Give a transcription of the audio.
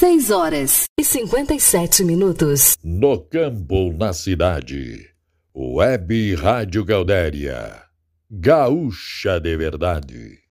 6h57. No campo ou na cidade. Web Rádio Gaudéria. Gaúcha de verdade.